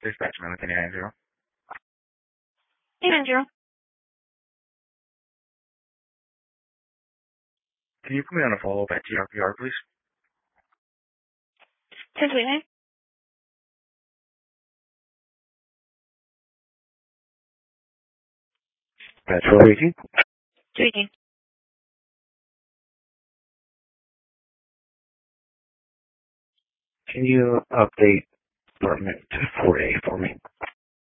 Dispatch Mountain 90. Hey, Andrew. Can you put me on a follow-up at TRPR, please? 1029. That's speaking. Speaking. Can you update Department 4A for me?